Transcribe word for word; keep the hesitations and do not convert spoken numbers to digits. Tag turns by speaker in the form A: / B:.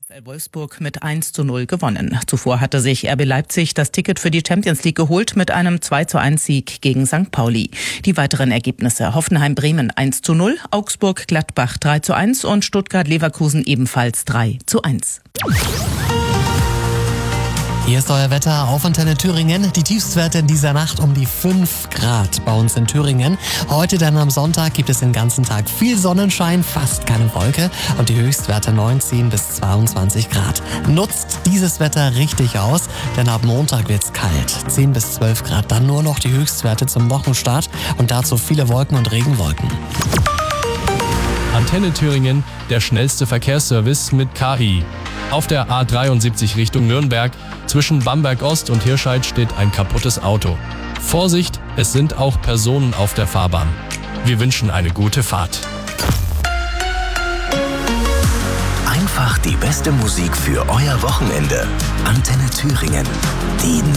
A: VfL Wolfsburg mit eins zu null gewonnen. Zuvor hatte sich R B Leipzig das Ticket für die Champions League geholt mit einem zwei zu eins Sieg gegen Sankt Pauli. Die weiteren Ergebnisse: Hoffenheim-Bremen eins zu null, Augsburg-Gladbach drei zu eins und Stuttgart-Leverkusen ebenfalls drei zu eins.
B: Hier ist euer Wetter auf Antenne Thüringen. Die Tiefstwerte in dieser Nacht um die fünf Grad bei uns in Thüringen. Heute dann am Sonntag gibt es den ganzen Tag viel Sonnenschein, fast keine Wolke und die Höchstwerte neunzehn bis zweiundzwanzig Grad. Nutzt dieses Wetter richtig aus, denn ab Montag wird's kalt. zehn bis zwölf Grad, dann nur noch die Höchstwerte zum Wochenstart und dazu viele Wolken und Regenwolken.
C: Antenne Thüringen, der schnellste Verkehrsservice mit K I. Auf der A dreiundsiebzig Richtung Nürnberg zwischen Bamberg Ost und Hirscheid steht ein kaputtes Auto. Vorsicht, es sind auch Personen auf der Fahrbahn. Wir wünschen eine gute Fahrt.
D: Einfach die beste Musik für euer Wochenende. Antenne Thüringen. Die